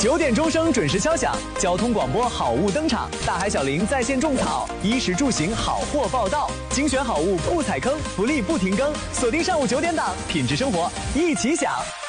9点钟声准时敲响，交通广播好物登场，大海小林在线种草，衣食住行好货报道，精选好物不踩坑，福利不停更，锁定上午9点档，品质生活一起享。